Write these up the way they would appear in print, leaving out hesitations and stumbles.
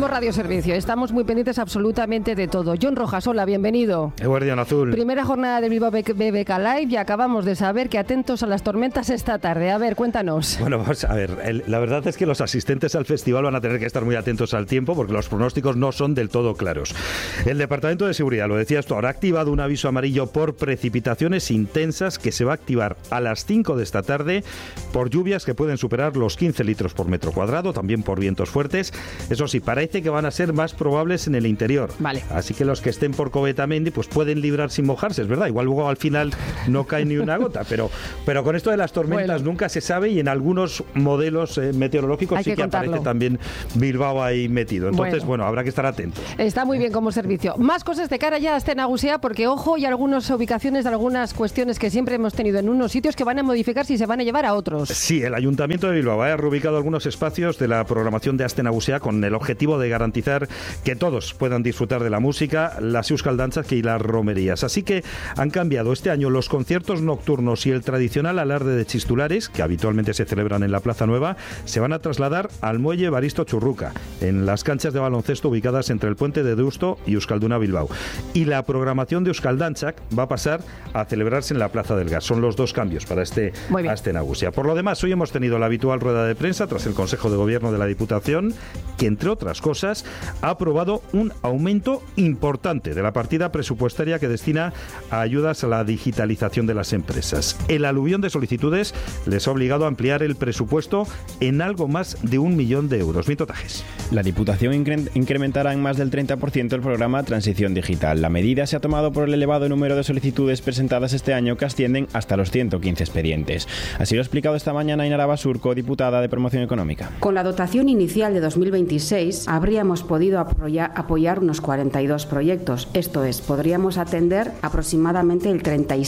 Somos Radio Servicio, estamos muy pendientes absolutamente de todo. John Rojas, hola, bienvenido. Guardián Azul. Primera jornada del Bilbao BBK Live y acabamos de saber que atentos a las tormentas esta tarde. A ver, cuéntanos. Bueno, vamos a ver, la verdad es que los asistentes al festival van a tener que estar muy atentos al tiempo porque los pronósticos no son del todo claros. El Departamento de Seguridad, lo decías tú, ahora ha activado un aviso amarillo por precipitaciones intensas que se va a activar a las 5 de esta tarde por lluvias que pueden superar los 15 litros por metro cuadrado, también por vientos fuertes. Eso sí, parece que van a ser más probables en el interior. Vale. Así que los que estén por Covetamendi pues pueden librar sin mojarse, es verdad. Igual luego al final no cae ni una gota, pero con esto de las tormentas nunca se sabe y en algunos modelos meteorológicos sí que aparece también Bilbao ahí metido. Entonces, bueno, habrá que estar atentos. Está muy bien como servicio. Más cosas de cara ya a Aste Nagusia, porque ojo, y algunas ubicaciones de algunas cuestiones que siempre hemos tenido en unos sitios que van a modificar si se van a llevar a otros. Sí, el Ayuntamiento de Bilbao ha reubicado algunos espacios de la programación de Aste Nagusia con el objetivo de garantizar que todos puedan disfrutar de la música, las euskaldantzak y las romerías. Así que han cambiado este año los conciertos nocturnos y el tradicional alarde de chistulares, que habitualmente se celebran en la Plaza Nueva, se van a trasladar al muelle Baristo Churruca, en las canchas de baloncesto ubicadas entre el puente de Deusto y Euskalduna Bilbao. Y la programación de euskaldantzak va a pasar a celebrarse en la Plaza del Gas. Son los dos cambios para este Aste Nagusia. Por lo demás, hoy hemos tenido la habitual rueda de prensa tras el Consejo de Gobierno de la Diputación, que entre otras cosas ha aprobado un aumento importante de la partida presupuestaria que destina a ayudas a la digitalización de las empresas. El aluvión de solicitudes les ha obligado a ampliar el presupuesto en algo más de 1 millón de euros. Mito Tajes. La Diputación incrementará en más del 30% el programa Transición Digital. La medida se ha tomado por el elevado número de solicitudes presentadas este año, que ascienden hasta los 115 expedientes. Así lo ha explicado esta mañana Ainara Basurco, diputada de Promoción Económica. Con la dotación inicial de 2026 habríamos podido apoyar unos 42 proyectos. Esto es, podríamos atender aproximadamente el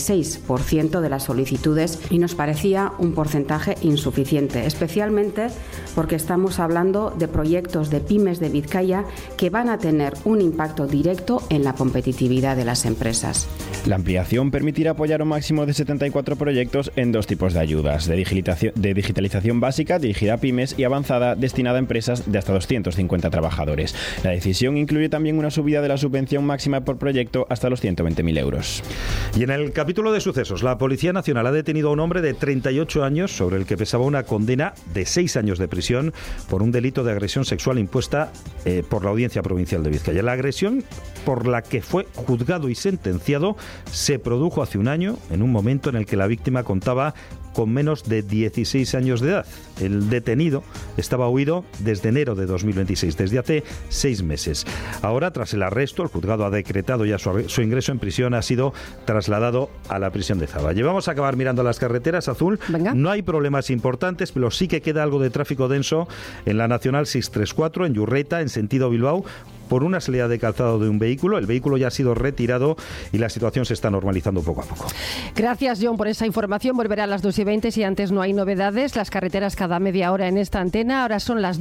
36% de las solicitudes y nos parecía un porcentaje insuficiente, especialmente porque estamos hablando de proyectos de pymes de Vizcaya que van a tener un impacto directo en la competitividad de las empresas. La ampliación permitirá apoyar un máximo de 74 proyectos en dos tipos de ayudas: de digitalización básica dirigida a pymes y avanzada destinada a empresas de hasta 250 trabajadores. La decisión incluye también una subida de la subvención máxima por proyecto hasta los 120.000 euros. Y en el capítulo de sucesos, la Policía Nacional ha detenido a un hombre de 38 años sobre el que pesaba una condena de 6 años de prisión por un delito de agresión sexual impuesta por la Audiencia Provincial de Vizcaya. La agresión por la que fue juzgado y sentenciado se produjo hace un año, en un momento en el que la víctima contaba con menos de 16 años de edad. El detenido estaba huido desde enero de 2026, desde hace 6 meses. Ahora, tras el arresto, el juzgado ha decretado ya su ingreso en prisión, ha sido trasladado a la prisión de Zaba. Vamos a acabar mirando las carreteras, Azul. Venga. No hay problemas importantes, pero sí que queda algo de tráfico denso en la Nacional 634, en Yurreta, en sentido Bilbao, por una salida de calzado de un vehículo. El vehículo ya ha sido retirado y la situación se está normalizando poco a poco. Gracias, John, por esa información. Volverá a las 2:20 si antes no hay novedades. Las carreteras cada media hora en esta antena. Ahora son las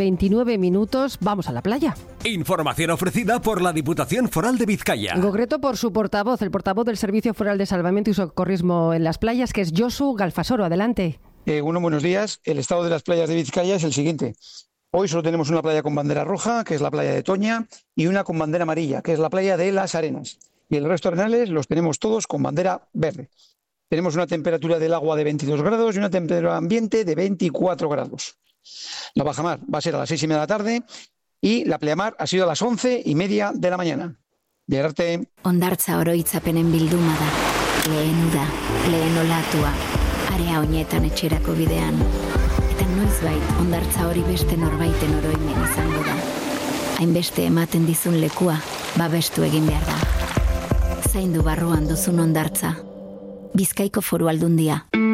12:29. Vamos a la playa. Información ofrecida por la Diputación Foral de Vizcaya. En concreto por su portavoz, el portavoz del Servicio Foral de Salvamento y Socorrismo en las playas, que es Josu Galfasoro. Adelante. Buenos días. El estado de las playas de Vizcaya es el siguiente. Hoy solo tenemos una playa con bandera roja, que es la playa de Toña, y una con bandera amarilla, que es la playa de Las Arenas. Y el resto de arenales los tenemos todos con bandera verde. Tenemos una temperatura del agua de 22 grados y una temperatura ambiente de 24 grados. La bajamar va a ser a las 6:30 de la tarde y la pleamar ha sido a las 11:30 de la mañana. Llegarte. Hondartza oroitzapenen bilduma da, lehen uda, lehen olatua, area honetan etxerako bidean. Eta noizbait, hondartza hori beste norbaiten oroimen izango da. Hainbeste ematen dizun lekua, babestu egin behar da. Zaindu barruan duzun hondartza. Bizkaiko Foru Aldundia.